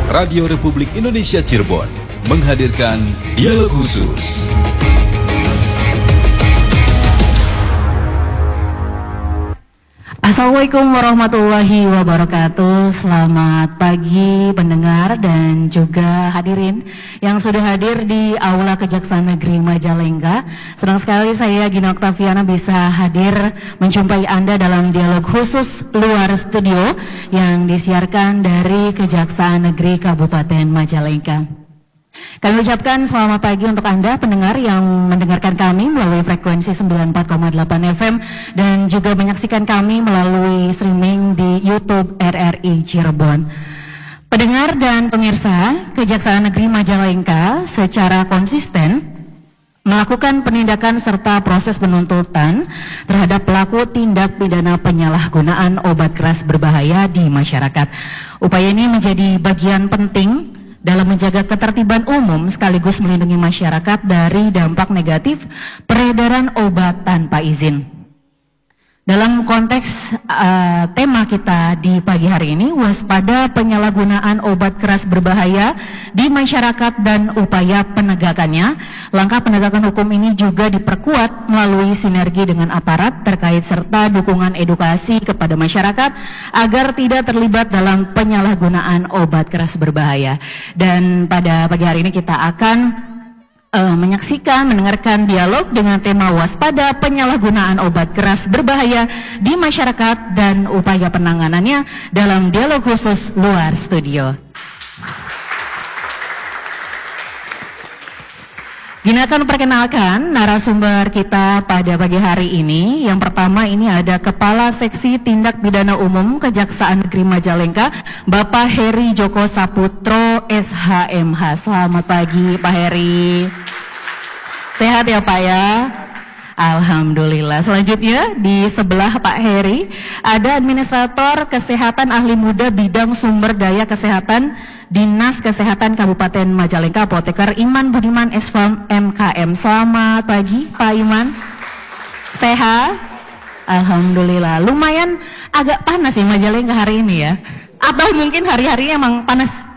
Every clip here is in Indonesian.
Radio Republik Indonesia Cirebon menghadirkan Dialog Khusus. Assalamualaikum warahmatullahi wabarakatuh. Selamat pagi pendengar dan juga hadirin yang sudah hadir di Aula Kejaksaan Negeri Majalengka. Senang sekali saya Gina Oktaviana bisa hadir menjumpai Anda dalam dialog khusus luar studio yang disiarkan dari Kejaksaan Negeri Kabupaten Majalengka. Kami ucapkan selamat pagi untuk Anda pendengar yang mendengarkan kami melalui frekuensi 94,8 FM dan juga menyaksikan kami melalui streaming di YouTube RRI Cirebon. Pendengar dan pemirsa, Kejaksaan Negeri Majalengka secara konsisten melakukan penindakan serta proses penuntutan terhadap pelaku tindak pidana penyalahgunaan obat keras berbahaya di masyarakat. Upaya ini menjadi bagian penting dalam menjaga ketertiban umum sekaligus melindungi masyarakat dari dampak negatif peredaran obat tanpa izin. Dalam konteks tema kita di pagi hari ini, waspada penyalahgunaan obat keras berbahaya di masyarakat dan upaya penegakannya. Langkah penegakan hukum ini juga diperkuat melalui sinergi dengan aparat terkait serta dukungan edukasi kepada masyarakat agar tidak terlibat dalam penyalahgunaan obat keras berbahaya. Dan pada pagi hari ini kita akan mendengarkan dialog dengan tema waspada penyalahgunaan obat keras berbahaya di masyarakat dan upaya penanganannya dalam dialog khusus luar studio. Gina akan memperkenalkan narasumber kita pada pagi hari ini. Yang pertama ini ada Kepala Seksi Tindak Pidana Umum Kejaksaan Negeri Majalengka, Bapak Heri Joko Saputro SHMH. Selamat pagi Pak Heri. Sehat ya Pak ya? Alhamdulillah. Selanjutnya di sebelah Pak Heri ada Administrator Kesehatan Ahli Muda Bidang Sumber Daya Kesehatan Dinas Kesehatan Kabupaten Majalengka, Apoteker Iman Budiman SFAM MKM. Selamat pagi Pak Iman. Sehat? Alhamdulillah. Lumayan agak panas ya Majalengka hari ini ya. Atau mungkin hari-harinya emang panas?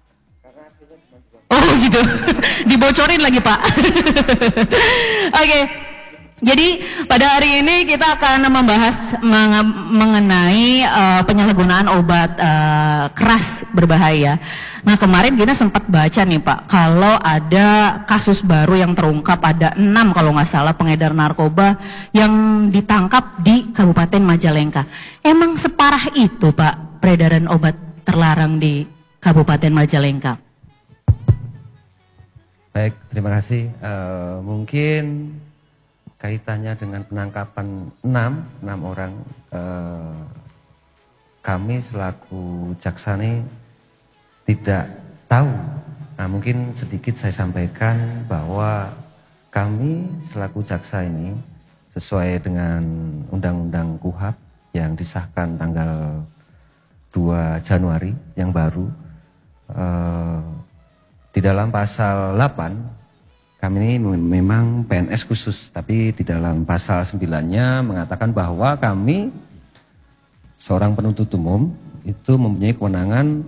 Oh gitu. Dibocorin lagi Pak. Oke. Jadi pada hari ini kita akan membahas mengenai penyalahgunaan obat keras berbahaya. Nah kemarin Gina sempat baca nih Pak, kalau ada kasus baru yang terungkap, ada 6 kalau nggak salah pengedar narkoba yang ditangkap di Kabupaten Majalengka. Emang separah itu Pak peredaran obat terlarang di Kabupaten Majalengka? Baik, terima kasih. Mungkin kaitannya dengan penangkapan 6 orang, kami selaku jaksa ini tidak tahu. Nah mungkin sedikit saya sampaikan bahwa kami selaku jaksa ini sesuai dengan Undang-Undang KUHP yang disahkan tanggal 2 Januari yang baru, di dalam pasal 8 kami ini memang PNS khusus, tapi di dalam pasal 9-nya mengatakan bahwa kami seorang penuntut umum itu mempunyai kewenangan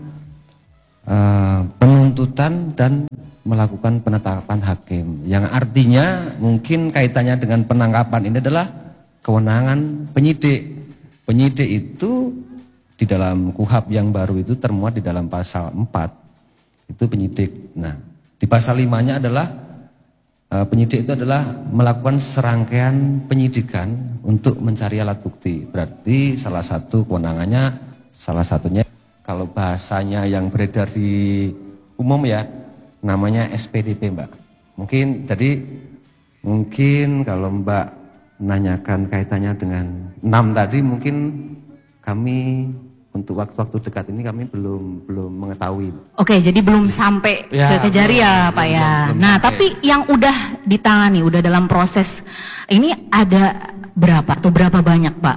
penuntutan dan melakukan penetapan hakim. Yang artinya mungkin kaitannya dengan penangkapan ini adalah kewenangan penyidik. Penyidik itu di dalam KUHP yang baru itu termuat di dalam pasal 4, itu penyidik. Nah di pasal 5-nya adalah penyidik itu adalah melakukan serangkaian penyidikan untuk mencari alat bukti. Berarti salah satu kewenangannya, salah satunya kalau bahasanya yang beredar di umum ya, namanya SPDP Mbak. Mungkin kalau Mbak menanyakan kaitannya dengan 6 tadi, mungkin kami untuk waktu-waktu dekat ini kami belum mengetahui. Oke, jadi belum sampai ke Kejari ya Pak ya. Nah, sampai. Tapi yang udah ditangani, udah dalam proses ini ada berapa atau berapa banyak Pak?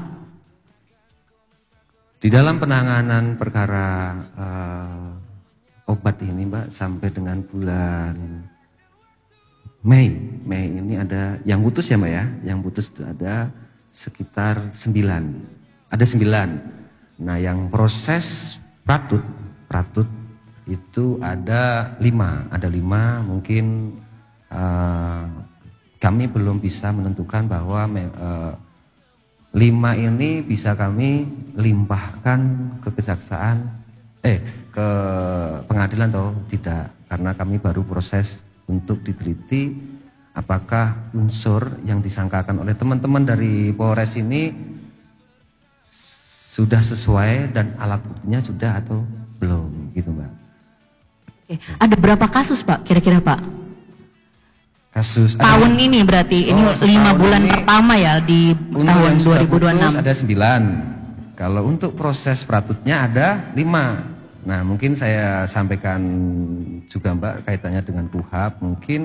Di dalam penanganan perkara obat ini Mbak sampai dengan bulan Mei ini ada yang putus ya Mbak ya. Yang putus itu ada sekitar 9. Ada 9. Nah yang proses pratut itu ada 5, mungkin kami belum bisa menentukan bahwa 5 ini bisa kami limpahkan ke kejaksaan, ke pengadilan atau tidak, karena kami baru proses untuk diteliti apakah unsur yang disangkakan oleh teman-teman dari Polres ini sudah sesuai dan alat buktinya sudah atau belum, gitu Mbak. Oke. Ada berapa kasus Pak kira-kira Pak? Kasus Tahun ini berarti ini 5 bulan ini, pertama ya di tahun 2026. Ada 9. Kalau untuk proses pratutnya ada 5. Nah mungkin saya sampaikan juga Mbak kaitannya dengan KUHP. Mungkin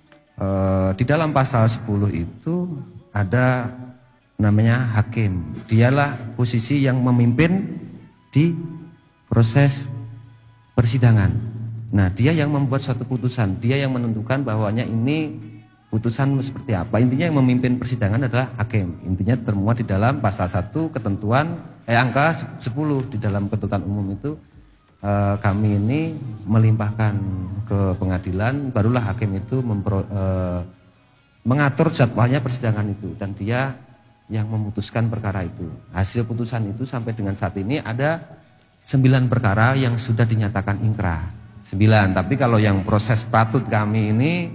di dalam pasal 10 itu ada namanya hakim. Dialah posisi yang memimpin di proses persidangan. Nah dia yang membuat suatu putusan, dia yang menentukan bahwanya ini putusan seperti apa. Intinya yang memimpin persidangan adalah hakim. Intinya termuat di dalam pasal 1 ketentuan angka 10 di dalam ketentuan umum itu. Kami ini melimpahkan ke pengadilan, barulah hakim itu mengatur jadwalnya persidangan itu, dan dia yang memutuskan perkara itu. Hasil putusan itu sampai dengan saat ini ada 9 perkara yang sudah dinyatakan ingkrah. 9, tapi kalau yang proses patut kami ini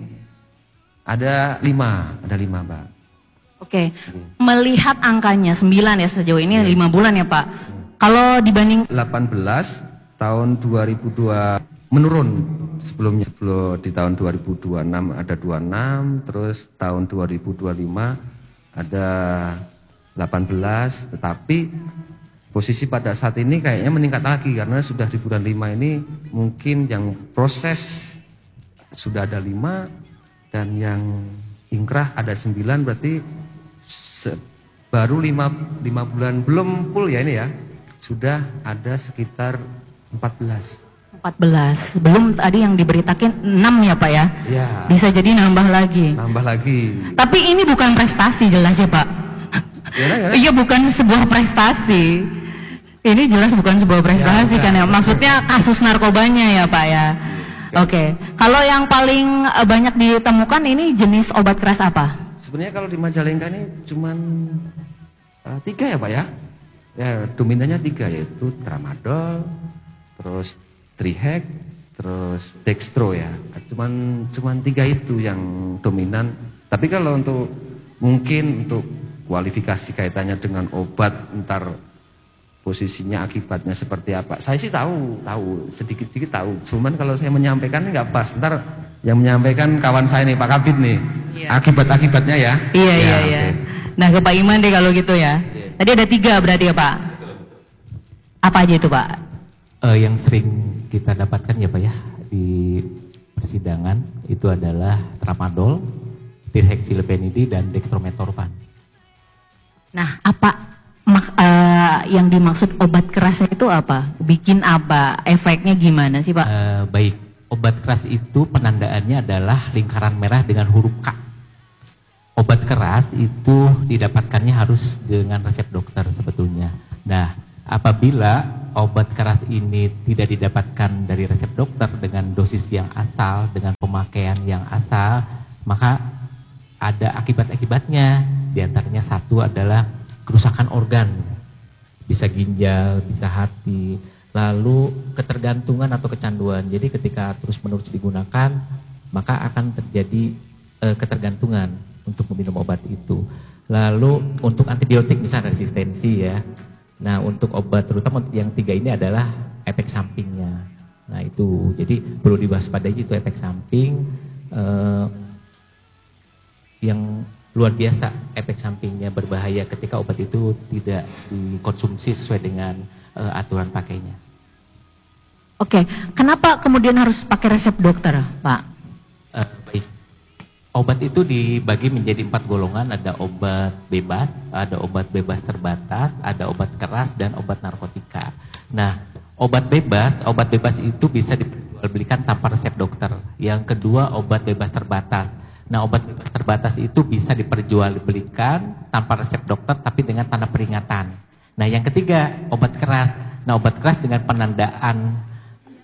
ada 5 Mbak. Oke, melihat angkanya 9 ya sejauh ini 5 bulan ya Pak. Kalau dibanding 18 tahun 2002 menurun sebelumnya, di tahun 2026 ada 26, terus tahun 2025 ada 18, tetapi posisi pada saat ini kayaknya meningkat lagi karena sudah di bulan 5 ini mungkin yang proses sudah ada 5 dan yang ingkrah ada 9, berarti baru 5 bulan belum full ya ini ya, sudah ada sekitar 14. Belum tadi yang diberitakan 6 ya Pak ya? Ya. Bisa jadi nambah lagi. Tapi ini bukan prestasi jelas ya Pak? Iya bukan sebuah prestasi. Ini jelas bukan sebuah prestasi kan ya? Maksudnya kasus narkobanya ya Pak ya? Oke. Kalau yang paling banyak ditemukan ini jenis obat keras apa? Sebenarnya kalau di Majalengka ini cuman 3 ya Pak ya? Ya dominannya 3, yaitu tramadol, terus trihek, terus dextro ya. Cuman 3 itu yang dominan. Tapi kalau untuk mungkin untuk kualifikasi kaitannya dengan obat ntar posisinya akibatnya seperti apa, saya sih tahu sedikit tahu. Cuman kalau saya menyampaikan nggak pas. Ntar yang menyampaikan kawan saya nih Pak Kabid nih. Iya. Akibat-akibatnya ya. Iya. Okay. Nah ke Pak Iman deh kalau gitu ya. Tadi ada 3 berarti ya Pak. Apa aja itu Pak? Yang sering kita dapatkan ya Pak ya di persidangan itu adalah tramadol, tirheksilpenidi dan dextrometorphan. Nah, apa yang dimaksud obat kerasnya itu apa? Bikin apa? Efeknya gimana sih Pak? Baik, obat keras itu penandaannya adalah lingkaran merah dengan huruf K. Obat keras itu didapatkannya harus dengan resep dokter sebetulnya. Nah, apabila obat keras ini tidak didapatkan dari resep dokter dengan dosis yang asal, dengan pemakaian yang asal, maka ada akibat-akibatnya. Di antaranya satu adalah kerusakan organ, bisa ginjal, bisa hati, lalu ketergantungan atau kecanduan. Jadi ketika terus-menerus digunakan, maka akan terjadi ketergantungan untuk meminum obat itu. Lalu untuk antibiotik bisa resistensi ya. Nah untuk obat terutama yang 3 ini adalah efek sampingnya. Nah itu jadi perlu diwaspadai itu efek samping yang luar biasa, efek sampingnya berbahaya ketika obat itu tidak dikonsumsi sesuai dengan aturan pakainya. Oke, kenapa kemudian harus pakai resep dokter Pak? Baik, obat itu dibagi menjadi 4 golongan, ada obat bebas, ada obat bebas terbatas, ada obat keras, dan obat narkotika. Nah, obat bebas itu bisa diperjualbelikan tanpa resep dokter. Yang kedua, obat bebas terbatas. Nah, obat bebas terbatas itu bisa diperjualbelikan tanpa resep dokter, tapi dengan tanda peringatan. Nah, yang ketiga, obat keras. Nah, obat keras dengan penandaan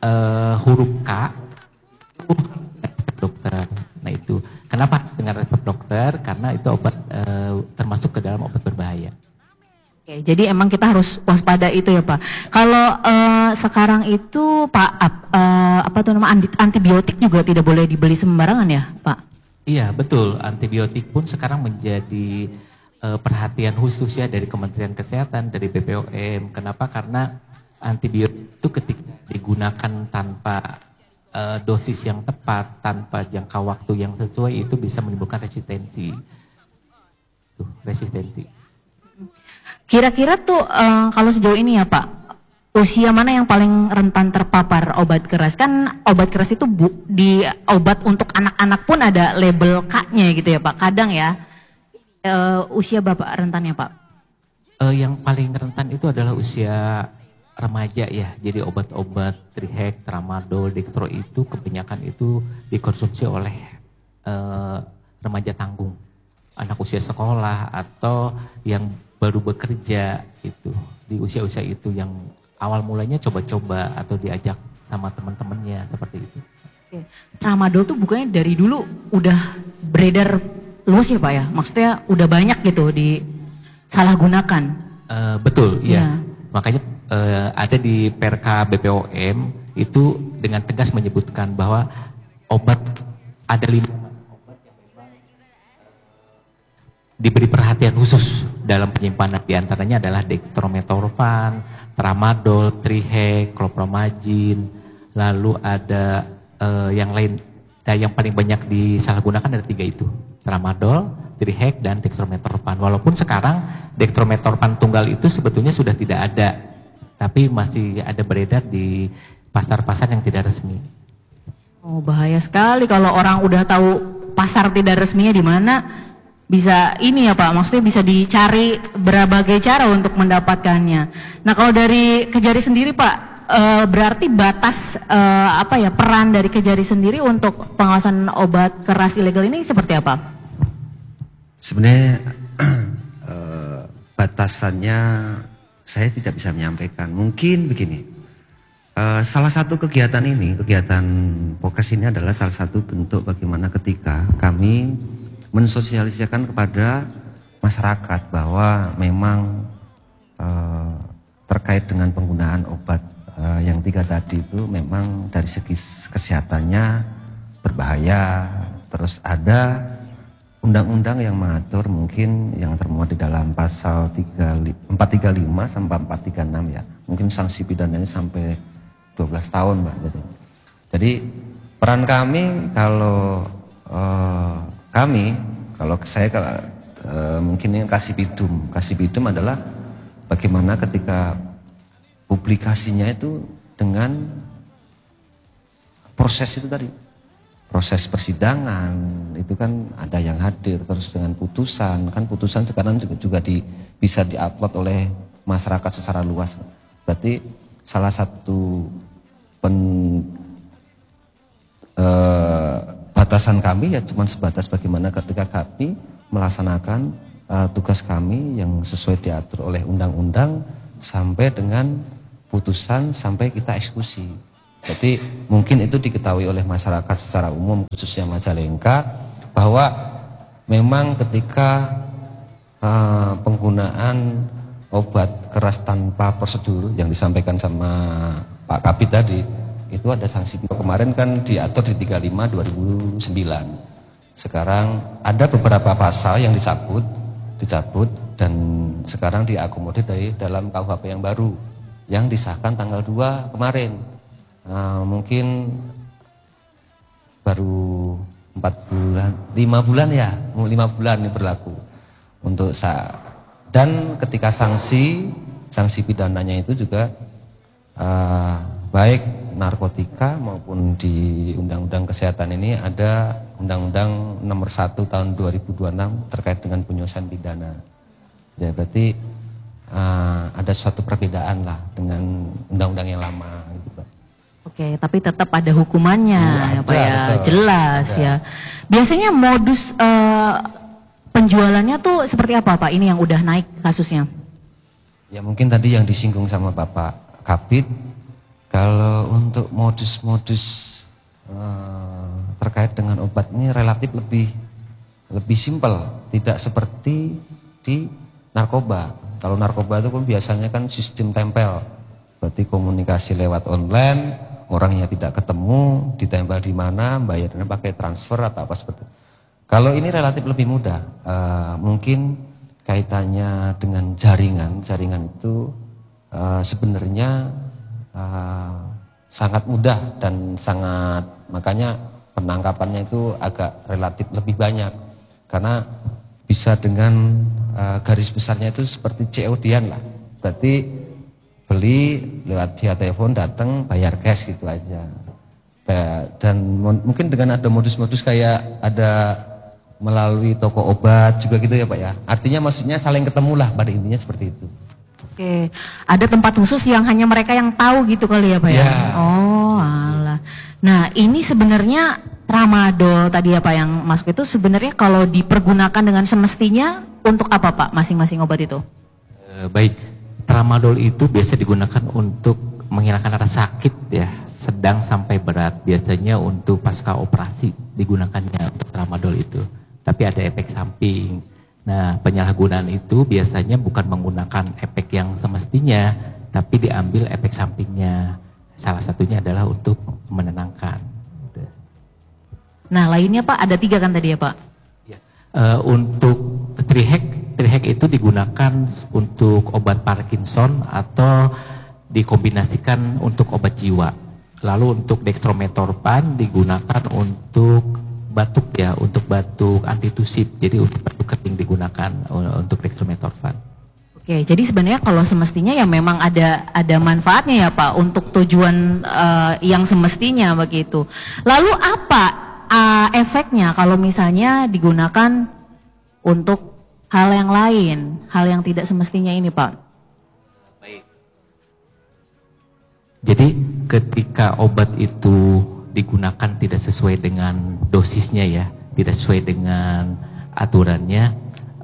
huruf K itu resep dokter. Nah itu kenapa dengan resep dokter? Karena itu obat termasuk ke dalam obat berbahaya. Oke, jadi emang kita harus waspada itu ya Pak. Kalau sekarang itu Pak apa tuh nama antibiotik juga tidak boleh dibeli sembarangan ya Pak? Iya betul, antibiotik pun sekarang menjadi perhatian khusus ya dari Kementerian Kesehatan, dari BPOM. Kenapa? Karena antibiotik itu ketika digunakan tanpa dosis yang tepat, tanpa jangka waktu yang sesuai itu bisa menimbulkan resistensi. Tuh, resistensi. Kira-kira tuh kalau sejauh ini ya Pak, usia mana yang paling rentan terpapar obat keras? Kan obat keras itu di obat untuk anak-anak pun ada label K-nya gitu ya Pak. Kadang ya usia Bapak rentannya Pak? Yang paling rentan itu adalah usia remaja ya. Jadi obat-obat Trihek, Tramadol, Dextro itu kebanyakan itu dikonsumsi oleh remaja tanggung. Anak usia sekolah atau yang baru bekerja itu. Di usia-usia itu yang awal mulanya coba-coba atau diajak sama teman-temannya seperti itu. Oke. Tramadol tuh bukannya dari dulu udah beredar luas ya Pak ya? Maksudnya udah banyak gitu disalahgunakan. Betul, Ya. ya. Makanya ada di Perka BPOM itu dengan tegas menyebutkan bahwa obat ada 5 obat yang memang diberi perhatian khusus dalam penyimpanan. Di antaranya adalah dextromethorphan, tramadol, trihek, chlorpromazine, lalu ada yang lain. Nah, yang paling banyak disalahgunakan ada 3 itu, tramadol, trihek, dan dextromethorphan. Walaupun sekarang dextromethorphan tunggal itu sebetulnya sudah tidak ada, tapi masih ada beredar di pasar-pasar yang tidak resmi. Oh bahaya sekali kalau orang udah tahu pasar tidak resminya di mana. Bisa ini ya Pak, maksudnya bisa dicari berbagai cara untuk mendapatkannya. Nah kalau dari Kejari sendiri Pak, berarti batas apa ya peran dari Kejari sendiri untuk pengawasan obat keras ilegal ini seperti apa? Sebenarnya batasannya saya tidak bisa menyampaikan. Mungkin begini, salah satu kegiatan ini, kegiatan Pokes ini adalah salah satu bentuk bagaimana ketika kami mensosialisasikan kepada masyarakat bahwa memang terkait dengan penggunaan obat yang 3 tadi itu memang dari segi kesehatannya berbahaya. Terus ada undang-undang yang mengatur mungkin yang termuat di dalam pasal 435 sampai 436 ya. Mungkin sanksi pidananya sampai 12 tahun Mbak gitu. Jadi peran kami kalau mungkin yang kasih bidum adalah bagaimana ketika publikasinya itu dengan proses itu tadi, proses persidangan itu kan ada yang hadir, terus dengan putusan sekarang juga bisa diupload oleh masyarakat secara luas. Berarti salah satu batasan kami ya cuma sebatas bagaimana ketika kami melaksanakan tugas kami yang sesuai diatur oleh undang-undang sampai dengan putusan sampai kita eksekusi. Jadi mungkin itu diketahui oleh masyarakat secara umum khususnya Majalengka bahwa memang ketika penggunaan obat keras tanpa prosedur yang disampaikan sama Pak Kabid tadi itu ada sanksi. Kemarin kan diatur di 35/2009. Sekarang ada beberapa pasal yang dicabut dan sekarang diakomodir dari dalam KUHP yang baru yang disahkan tanggal 2 kemarin. Mungkin baru 5 bulan ya, 5 bulan ini berlaku untuk dan ketika sanksi pidananya itu juga baik narkotika maupun di Undang-Undang Kesehatan ini ada Undang-Undang Nomor 1 Tahun 2026 terkait dengan penyelesaian pidana. Jadi berarti ada suatu perbedaan lah dengan undang-undang yang lama gitu Pak. Oke, tapi tetap ada hukumannya ya Pak ya, jelas ada. Ya. Biasanya modus penjualannya tuh seperti apa Pak? Ini yang udah naik kasusnya. Ya mungkin tadi yang disinggung sama Bapak Kabid, Kalau untuk modus-modus terkait dengan obat ini relatif lebih simpel, tidak seperti di narkoba. Kalau narkoba itu kan biasanya kan sistem tempel, berarti komunikasi lewat online, orangnya tidak ketemu, ditempel di mana, bayarnya pakai transfer atau apa seperti itu. Kalau ini relatif lebih mudah, mungkin kaitannya dengan jaringan itu sebenarnya sangat mudah dan sangat, makanya penangkapannya itu agak relatif lebih banyak karena bisa dengan garis besarnya itu seperti COD-an lah, berarti beli lewat via telepon, datang bayar cash gitu aja. Dan mungkin dengan ada modus-modus kayak ada melalui toko obat juga gitu ya Pak ya, artinya maksudnya saling ketemu lah, pada intinya seperti itu. Oke, ada tempat khusus yang hanya mereka yang tahu gitu kali ya Pak ya? Ya. Oh alah. Nah ini sebenarnya tramadol tadi ya Pak yang masuk itu sebenarnya kalau dipergunakan dengan semestinya untuk apa Pak masing-masing obat itu? Baik, tramadol itu biasa digunakan untuk menghilangkan rasa sakit ya, sedang sampai berat. Biasanya untuk pasca operasi digunakannya untuk tramadol itu. Tapi ada efek samping. Nah, penyalahgunaan itu biasanya bukan menggunakan efek yang semestinya, tapi diambil efek sampingnya. Salah satunya adalah untuk menenangkan. Nah, lainnya Pak ada 3 kan tadi ya Pak? Untuk Trihek itu digunakan untuk obat Parkinson atau dikombinasikan untuk obat jiwa. Lalu untuk dextrometorphan digunakan untuk batuk ya, untuk batuk antitusif. Jadi untuk batuk kering digunakan untuk dextrometorphan. Oke, jadi sebenarnya kalau semestinya ya memang ada manfaatnya ya Pak untuk tujuan yang semestinya begitu. Lalu apa efeknya kalau misalnya digunakan untuk hal yang lain, hal yang tidak semestinya ini Pak? Baik. Jadi ketika obat itu digunakan tidak sesuai dengan dosisnya ya, tidak sesuai dengan aturannya,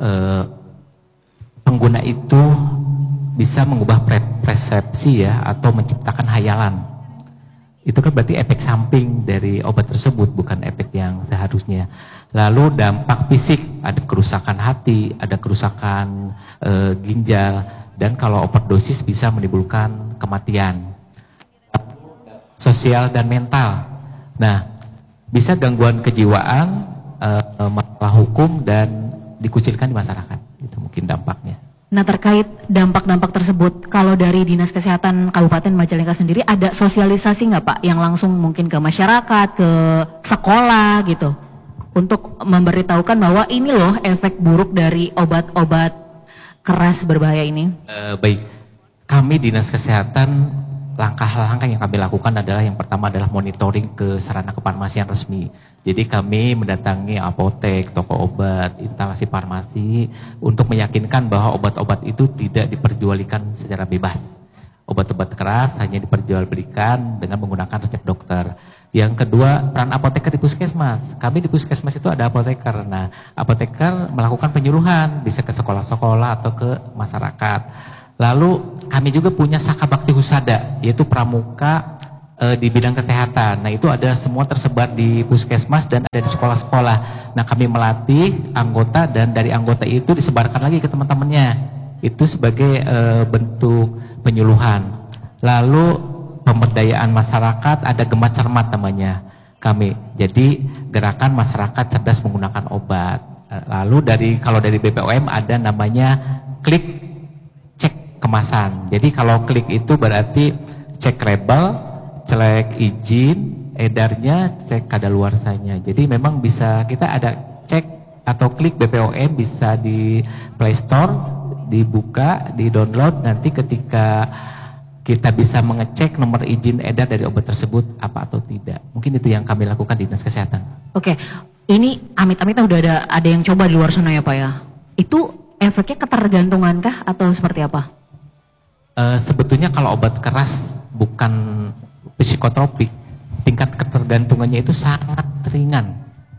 pengguna itu bisa mengubah persepsi ya atau menciptakan hayalan. Itu kan berarti efek samping dari obat tersebut, bukan efek yang seharusnya. Lalu dampak fisik, ada kerusakan hati, ada kerusakan ginjal, dan kalau overdosis bisa menimbulkan kematian. Sosial dan mental. Nah, bisa gangguan kejiwaan, masalah hukum, dan dikucilkan di masyarakat. Itu mungkin dampaknya. Nah terkait dampak-dampak tersebut, kalau dari Dinas Kesehatan Kabupaten Majalengka sendiri ada sosialisasi nggak Pak yang langsung mungkin ke masyarakat, ke sekolah gitu, untuk memberitahukan bahwa ini loh efek buruk dari obat-obat keras berbahaya ini? Baik, kami Dinas Kesehatan, langkah-langkah yang kami lakukan adalah yang pertama adalah monitoring ke sarana kefarmasian resmi. Jadi kami mendatangi apotek, toko obat, instalasi farmasi untuk meyakinkan bahwa obat-obat itu tidak diperjualbelikan secara bebas. Obat-obat keras hanya diperjualbelikan dengan menggunakan resep dokter. Yang kedua, peran apoteker di puskesmas. Kami di puskesmas itu ada apoteker. Nah, apoteker melakukan penyuluhan, bisa ke sekolah-sekolah atau ke masyarakat. Lalu kami juga punya Saka Bakti Husada, yaitu pramuka di bidang kesehatan. Nah itu ada semua tersebar di puskesmas dan ada di sekolah-sekolah. Nah kami melatih anggota dan dari anggota itu disebarkan lagi ke teman-temannya. Itu sebagai bentuk penyuluhan. Lalu pemberdayaan masyarakat, ada Gemas Cermat namanya kami. Jadi gerakan masyarakat cerdas menggunakan obat. Lalu kalau dari BPOM ada namanya klik cek kemasan. Jadi kalau klik itu berarti cek label, cek izin edarnya, cek kadaluarsanya. Jadi memang bisa, kita ada cek atau klik BPOM, bisa di Play Store, dibuka, di download, nanti ketika kita bisa mengecek nomor izin edar dari obat tersebut apa atau tidak. Mungkin itu yang kami lakukan di Dinas Kesehatan. Oke, ini amit-amit udah ada yang coba di luar sana ya Pak ya. Itu efeknya ketergantungankah atau seperti apa? Sebetulnya kalau obat keras bukan psikotropik, tingkat ketergantungannya itu sangat ringan.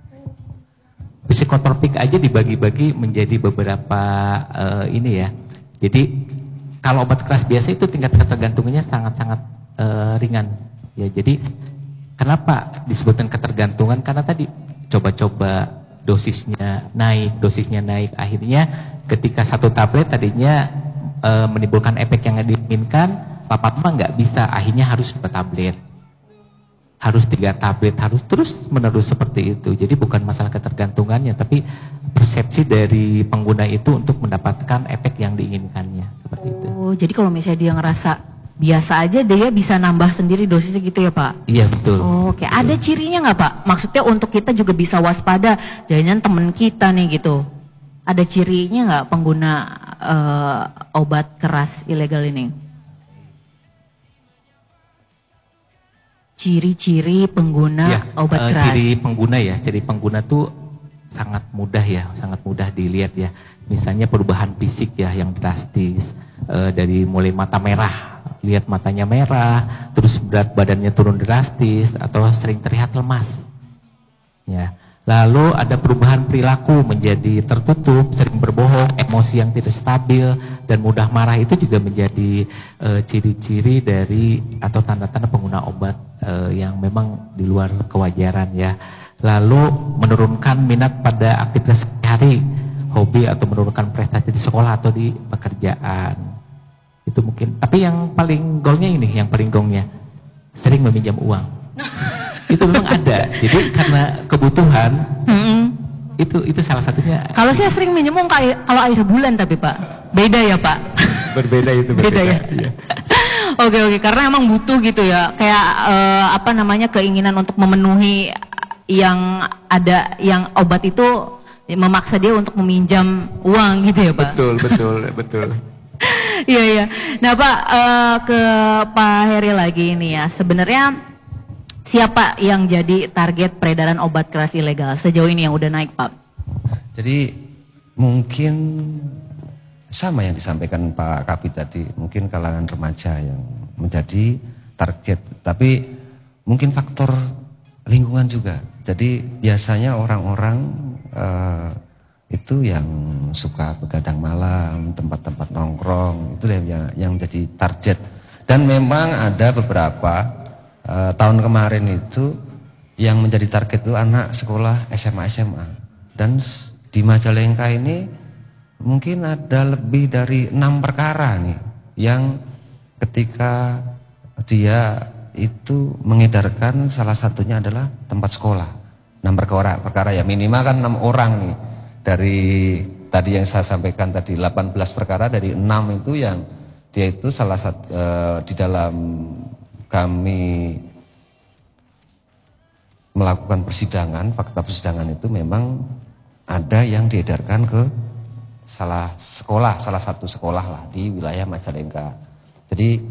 Psikotropik aja dibagi-bagi menjadi beberapa ini ya. Jadi kalau obat keras biasa itu tingkat ketergantungannya sangat-sangat ringan. Ya, jadi kenapa disebutkan ketergantungan? Karena tadi coba-coba dosisnya naik, akhirnya ketika satu tablet tadinya menimbulkan efek yang diinginkan, lama-lama nggak bisa, akhirnya harus 2 tablet, harus 3 tablet, harus terus menerus seperti itu. Jadi bukan masalah ketergantungannya, tapi persepsi dari pengguna itu untuk mendapatkan efek yang diinginkannya, seperti itu. Oh, jadi kalau misalnya dia ngerasa biasa aja, dia bisa nambah sendiri dosisnya gitu ya Pak? Iya betul. Oh, oke, ada cirinya nggak Pak? Maksudnya untuk kita juga bisa waspada, jangan temen kita nih gitu. Ada cirinya nggak pengguna obat keras ilegal ini? Ciri-ciri pengguna Ya, obat keras. ciri pengguna tuh sangat mudah dilihat ya. Misalnya perubahan fisik ya yang drastis, dari mulai mata merah, lihat matanya merah, terus berat badannya turun drastis, atau sering terlihat lemas. Ya. Lalu ada perubahan perilaku menjadi tertutup, sering berbohong, emosi yang tidak stabil, dan mudah marah. Itu juga menjadi ciri-ciri dari atau tanda-tanda pengguna obat yang memang di luar kewajaran ya. Lalu menurunkan minat pada aktivitas sehari, hobi, atau menurunkan prestasi di sekolah atau di pekerjaan. Itu mungkin. Tapi yang paling gongnya sering meminjam uang. Itu memang ada. Jadi karena kebutuhan, itu salah satunya. Kalau saya sering minjem uang kalau akhir bulan tapi Pak, beda ya Pak? Berbeda itu. Beda ya. Iya. Oke, karena emang butuh gitu ya, kayak keinginan untuk memenuhi yang ada, yang obat itu memaksa dia untuk meminjam uang gitu ya Pak? Betul. Iya. Nah Pak, ke Pak Heri lagi ini ya, sebenarnya siapa yang jadi target peredaran obat keras ilegal sejauh ini yang udah naik Pak? Jadi mungkin sama yang disampaikan Pak Kapit tadi, mungkin kalangan remaja yang menjadi target, tapi mungkin faktor lingkungan juga. Jadi biasanya orang-orang itu yang suka begadang malam, tempat-tempat nongkrong, itu yang menjadi target. Dan memang ada beberapa tahun kemarin itu yang menjadi target itu anak sekolah SMA. Dan di Majalengka ini mungkin ada lebih dari 6 perkara nih yang ketika dia itu mengedarkan, salah satunya adalah tempat sekolah. 6 perkara ya, minimal kan 6 orang nih. Dari tadi yang saya sampaikan tadi 18 perkara, dari 6 itu yang dia itu salah satu di dalam kami melakukan persidangan, fakta persidangan itu memang ada yang diedarkan ke salah satu sekolah lah di wilayah Majalengka. Jadi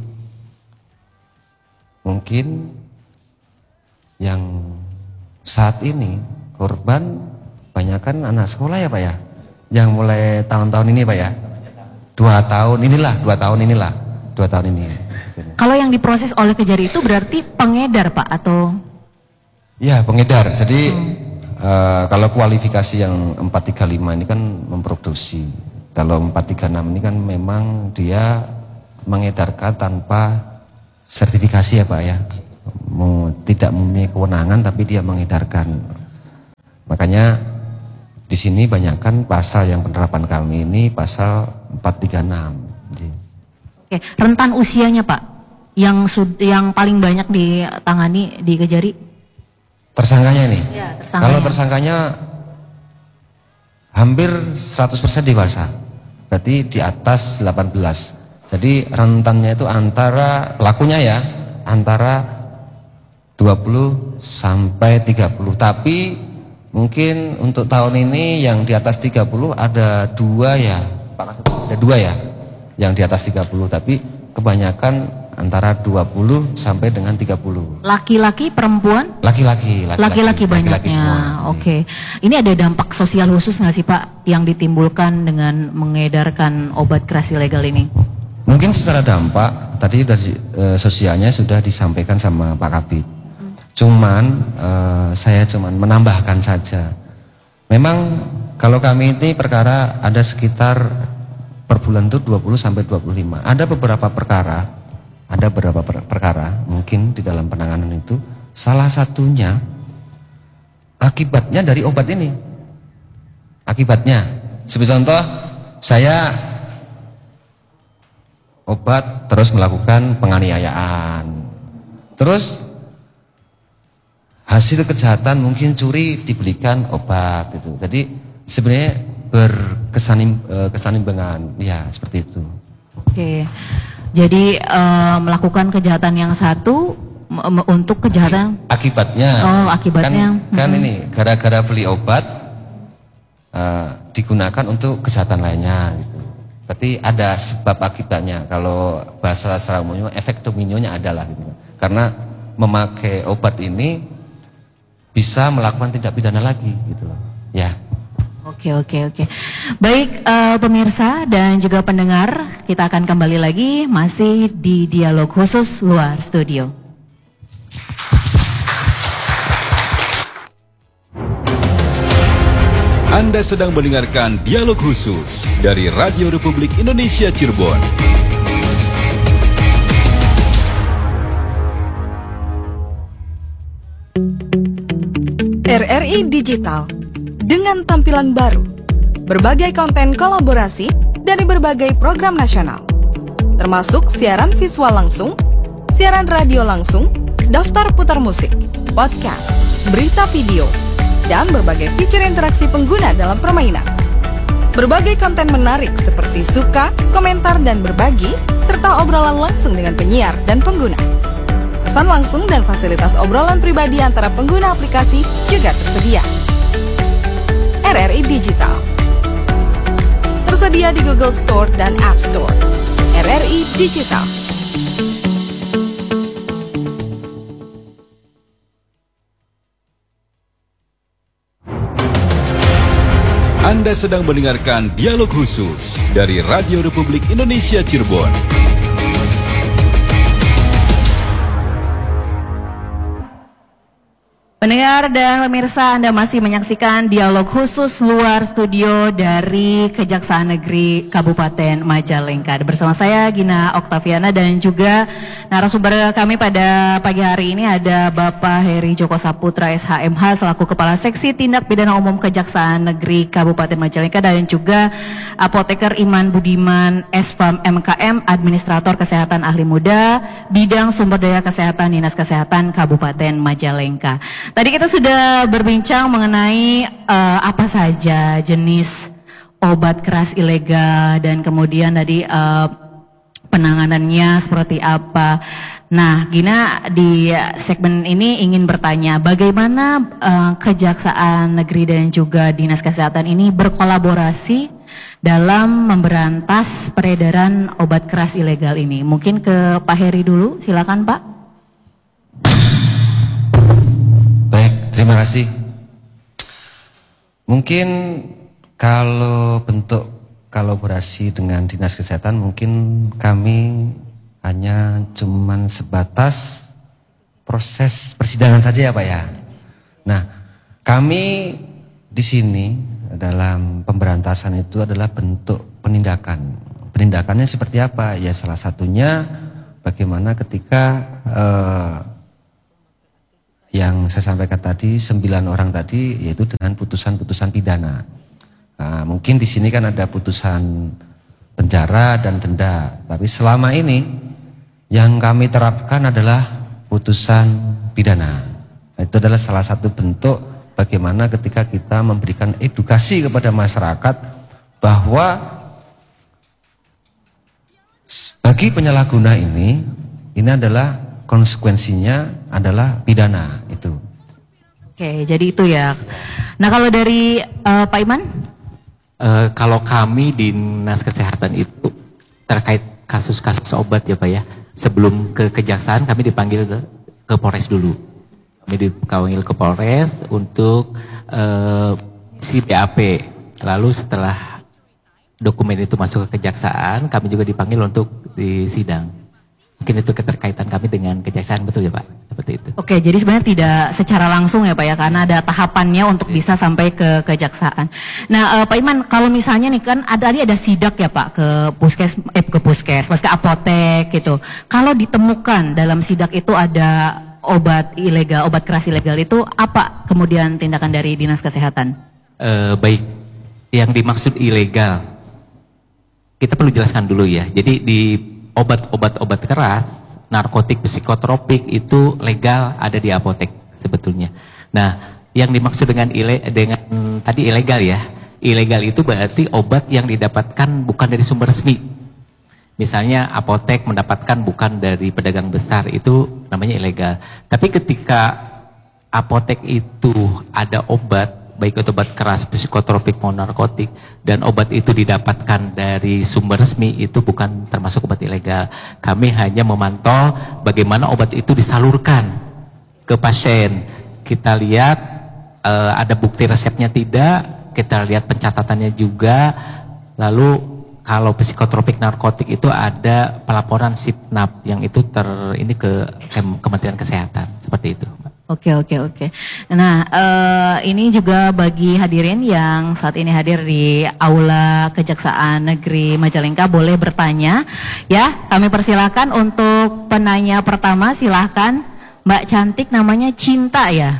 mungkin yang saat ini korban banyakkan anak sekolah ya Pak ya, yang mulai tahun-tahun ini Pak ya, 2 tahun ini. Kalau yang diproses oleh Kejari itu berarti pengedar Pak atau? Ya pengedar, jadi kalau kualifikasi yang 435 ini kan memproduksi, kalau 436 ini kan memang dia mengedarkan tanpa sertifikasi ya Pak ya, tidak mempunyai kewenangan tapi dia mengedarkan. Makanya di sini banyakkan pasal yang penerapan kami ini pasal 436. Oke, rentan usianya Pak yang paling banyak ditangani di Kejari? Tersangkanya ini? Ya, tersangkanya. Kalau tersangkanya hampir 100% dewasa, berarti di atas 18. Jadi rentannya itu antara, pelakunya ya, antara 20 sampai 30. Tapi mungkin untuk tahun ini yang di atas 30 ada 2 ya, Pak Kasut, ada 2 ya yang di atas 30, tapi kebanyakan antara 20 sampai dengan 30. Laki-laki, perempuan? Laki-laki banyaknya. semua. Oke. Ini ada dampak sosial khusus nggak sih Pak yang ditimbulkan dengan mengedarkan obat keras ilegal ini? Mungkin secara dampak tadi dari sosialnya sudah disampaikan sama Pak Kabid. Saya cuman menambahkan saja. Memang kalau kami ini perkara ada sekitar per bulan itu 20 sampai 25. Ada beberapa perkara ada beberapa perkara mungkin di dalam penanganan itu, salah satunya akibatnya dari obat ini. Akibatnya, sebagai contoh, saya obat terus melakukan penganiayaan, terus hasil kejahatan mungkin curi dibelikan obat itu. Jadi sebenarnya berkesanimbangan, ya seperti itu. Oke, jadi melakukan kejahatan yang satu untuk kejahatan Akibatnya. Oh, akibatnya. Kan ini gara-gara beli obat digunakan untuk kejahatan lainnya gitu. Berarti ada sebab akibatnya. Kalau bahasa secara umumnya efek dominonya adalah gitu. Karena memakai obat ini bisa melakukan tindak pidana lagi gitu loh. Ya. Oke. Baik pemirsa dan juga pendengar, kita akan kembali lagi masih di dialog khusus luar studio. Anda sedang mendengarkan dialog khusus dari Radio Republik Indonesia Cirebon. RRI Digital dengan tampilan baru, berbagai konten kolaborasi dari berbagai program nasional, termasuk siaran visual langsung, siaran radio langsung, daftar putar musik, podcast, berita video, dan berbagai fitur interaksi pengguna dalam permainan. Berbagai konten menarik seperti suka, komentar, dan berbagi, serta obrolan langsung dengan penyiar dan pengguna. Pesan langsung dan fasilitas obrolan pribadi antara pengguna aplikasi juga tersedia. RRI Digital tersedia di Google Store dan App Store. RRI Digital. Anda sedang mendengarkan dialog khusus dari Radio Republik Indonesia Cirebon. Pendengar dan pemirsa, Anda masih menyaksikan dialog khusus luar studio dari Kejaksaan Negeri Kabupaten Majalengka. Bersama saya Gina Oktaviana dan juga narasumber kami pada pagi hari ini ada Bapak Heri Joko Saputra SHMH selaku Kepala Seksi Tindak Pidana Umum Kejaksaan Negeri Kabupaten Majalengka dan juga Apoteker Iman Budiman SPAM MKM Administrator Kesehatan Ahli Muda Bidang Sumber Daya Kesehatan Dinas Kesehatan Kabupaten Majalengka. Tadi kita sudah berbincang mengenai apa saja jenis obat keras ilegal dan kemudian tadi penanganannya seperti apa. Nah, Gina di segmen ini ingin bertanya bagaimana Kejaksaan Negeri dan juga Dinas Kesehatan ini berkolaborasi dalam memberantas peredaran obat keras ilegal ini. Mungkin ke Pak Heri dulu, silakan Pak. Baik, terima kasih. Mungkin kalau bentuk kolaborasi dengan Dinas Kesehatan mungkin kami hanya cuman sebatas proses persidangan saja ya Pak ya. Nah, kami di sini dalam pemberantasan itu adalah bentuk penindakan. Penindakannya seperti apa? Ya salah satunya bagaimana ketika yang saya sampaikan tadi 9 orang tadi yaitu dengan putusan-putusan pidana. Nah, mungkin di sini kan ada putusan penjara dan denda, tapi selama ini yang kami terapkan adalah putusan pidana. Nah, itu adalah salah satu bentuk bagaimana ketika kita memberikan edukasi kepada masyarakat bahwa bagi penyalahguna ini adalah konsekuensinya adalah pidana itu. Oke, jadi itu ya. Nah, kalau dari Pak Iman? Kalau kami Dinas Kesehatan itu terkait kasus-kasus obat ya Pak ya. Sebelum ke kejaksaan kami dipanggil ke Polres dulu. Kami dipanggil ke Polres untuk isi BAP. Lalu setelah dokumen itu masuk ke kejaksaan, kami juga dipanggil untuk disidang. Mungkin itu keterkaitan kami dengan kejaksaan, betul ya Pak? Seperti itu. Oke, jadi sebenarnya tidak secara langsung ya Pak ya, karena ada tahapannya untuk bisa sampai ke kejaksaan. Nah Pak Iman, kalau misalnya nih kan tadi ada sidak ya Pak ke puskesmas, ke apotek gitu. Kalau ditemukan dalam sidak itu ada obat ilegal, obat keras ilegal, itu apa kemudian tindakan dari Dinas Kesehatan? Baik, yang dimaksud ilegal, kita perlu jelaskan dulu ya. Jadi di obat keras, narkotik, psikotropik itu legal ada di apotek sebetulnya. Nah, yang dimaksud dengan tadi ilegal ya. Ilegal itu berarti obat yang didapatkan bukan dari sumber resmi. Misalnya apotek mendapatkan bukan dari pedagang besar, itu namanya ilegal. Tapi ketika apotek itu ada obat, baik itu obat keras, psikotropik maupun narkotik, dan obat itu didapatkan dari sumber resmi, itu bukan termasuk obat ilegal. Kami hanya memantau bagaimana obat itu disalurkan ke pasien. Kita lihat ada bukti resepnya tidak, kita lihat pencatatannya juga. Lalu kalau psikotropik narkotik itu ada pelaporan SIPNAP yang itu ke Kementerian Kesehatan, seperti itu. Oke. Nah, ini juga bagi hadirin yang saat ini hadir di Aula Kejaksaan Negeri Majalengka boleh bertanya. Ya, kami persilakan untuk penanya pertama, silahkan Mbak Cantik, namanya Cinta ya.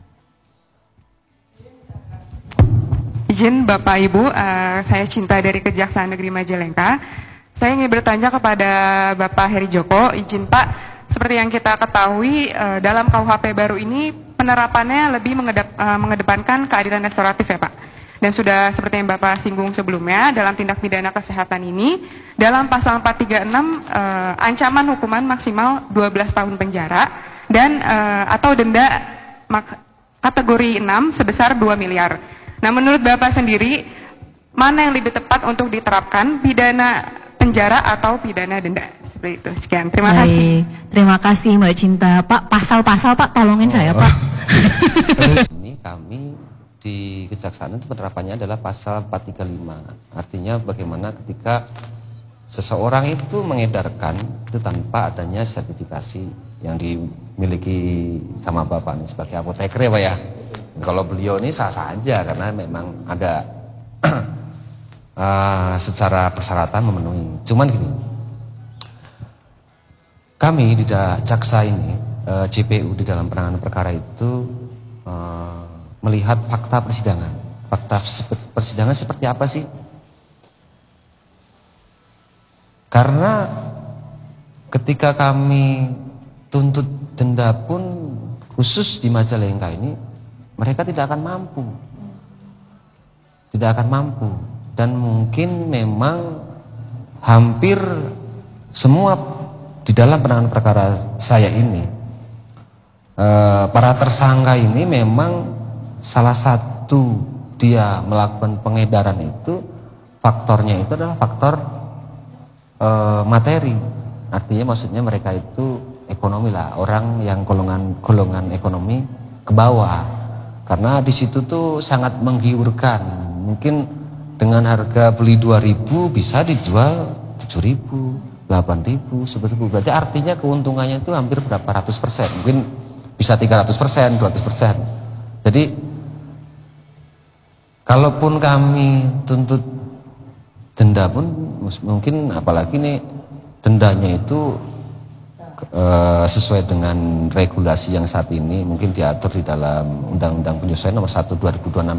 Izin Bapak Ibu, saya Cinta dari Kejaksaan Negeri Majalengka. Saya ingin bertanya kepada Bapak Heri Joko. Izin Pak, seperti yang kita ketahui dalam KUHP baru ini penerapannya lebih mengedepankan keadilan restoratif ya Pak. Dan sudah seperti yang Bapak singgung sebelumnya, dalam tindak pidana kesehatan ini dalam pasal 436 ancaman hukuman maksimal 12 tahun penjara dan atau denda kategori 6 sebesar 2 miliar. Nah, menurut Bapak sendiri mana yang lebih tepat untuk diterapkan, pidana penjara atau pidana denda? Seperti itu. Sekian. Terima kasih. Terima kasih Mbak Cinta. Pak, pasal-pasal Pak, tolongin saya Pak. Ini kami di Kejaksaan itu penerapannya adalah pasal 435. Artinya bagaimana ketika seseorang itu mengedarkan itu tanpa adanya sertifikasi yang dimiliki sama Bapak ini sebagai apoteker ya Pak ya. Kalau beliau ini sah-sah aja karena memang ada secara persyaratan memenuhi. Cuman gini, kami di jaksa ini, JPU di dalam penanganan perkara itu melihat fakta persidangan. Fakta persidangan seperti apa sih? Karena ketika kami tuntut denda pun khusus di Majalengka ini, mereka tidak akan mampu. Tidak akan mampu. Dan mungkin memang hampir semua di dalam penanganan perkara saya ini, para tersangka ini memang salah satu dia melakukan pengedaran itu, faktornya itu adalah faktor materi. Artinya maksudnya mereka itu ekonomi lah, orang yang golongan ekonomi ke bawah. Karena di situ tuh sangat menggiurkan. Mungkin dengan harga beli 2.000 bisa dijual 7.000, 8.000, 10.000. Berarti artinya keuntungannya itu hampir berapa ratus persen. Mungkin bisa 300%, 200%. Jadi kalaupun kami tuntut denda pun mungkin apalagi nih dendanya itu sesuai dengan regulasi yang saat ini mungkin diatur di dalam Undang-Undang Penyesuaian nomor 1 2026